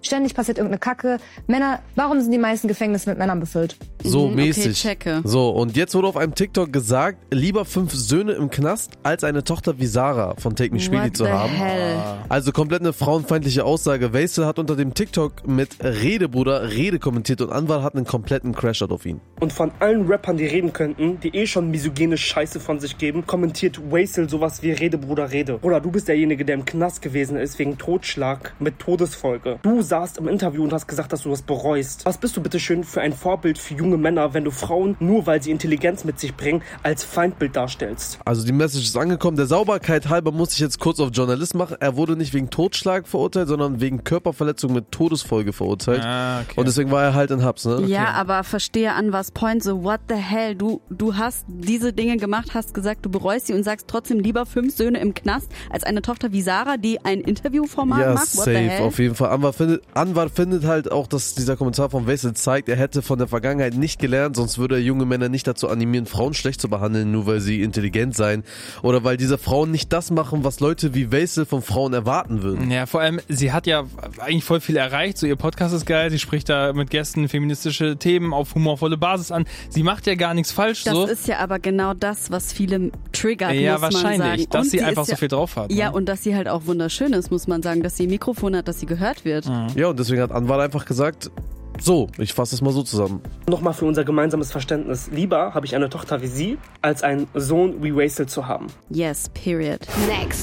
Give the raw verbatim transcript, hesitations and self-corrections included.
Ständig passiert irgendeine Kacke. Männer, warum sind die meisten Gefängnisse mit Männern befüllt? So Mhm, mäßig. okay, checke. So, und jetzt wurde auf einem TikTok gesagt, lieber fünf Söhne im Knast, als eine Tochter wie Sarah von Take Me Speedy What zu the haben. hell? Also komplett eine frauenfeindliche Aussage. Waisel hat unter dem TikTok mit Rede, Bruder, Rede kommentiert und Anwar hat einen kompletten Crashout auf ihn. Und von allen Rappern, die reden könnten, die eh schon misogyne Scheiße von sich geben, kommentiert Waisel sowas wie Rede, Bruder, Rede. Oder du bist derjenige, der im Knast gewesen ist wegen Totschlag mit Todesfolge. Du saßt im Interview und hast gesagt, dass du das bereust. Was bist du bitte schön für ein Vorbild für junge Männer, wenn du Frauen, nur weil sie Intelligenz mit sich bringen, als Feindbild darstellst? Also die Message ist angekommen. Der Sauberkeit halber muss ich jetzt kurz auf Journalist machen. Er wurde nicht wegen Totschlag verurteilt, sondern wegen Körperverletzung mit Todesfolge verurteilt. Ah, okay. Und deswegen war er halt in Haps, ne? Ja, aber verstehe an was Point, so what the hell, du, du hast diese Dinge gemacht, hast gesagt, du bereust sie und sagst trotzdem lieber fünf Söhne im Knast, als eine Tochter wie Sarah, die ein Interviewformat Ja, macht, what safe, the hell? auf jeden Fall. Anwar findet, Anwar findet halt auch, dass dieser Kommentar von Waisel zeigt, er hätte von der Vergangenheit nicht gelernt, sonst würde er junge Männer nicht dazu animieren, Frauen schlecht zu behandeln, nur weil sie intelligent seien oder weil diese Frauen nicht das machen, was Leute wie Waisel von Frauen erwarten würden. Ja, vor allem, sie hat ja eigentlich voll viel erreicht, so ihr Podcast ist geil, sie spricht da mit Gästen feministische Themen auf humorvolle Basis an, sie macht ja gar nichts falsch, Das so. ist ja aber genau das, was viele triggert, Ja, muss man wahrscheinlich, sagen. dass Und sie ist einfach so ja, viel drauf hat. Ja, ne? und dass sie halt auch wunderschön ist, muss man sagen, dass sie ein Mikrofon hat, dass sie gehört wird. Ja, und deswegen hat Anwar einfach gesagt, so, ich fasse es mal so zusammen. Nochmal für unser gemeinsames Verständnis. Lieber habe ich eine Tochter wie sie, als einen Sohn wie Waisel zu haben. Yes, period. Next.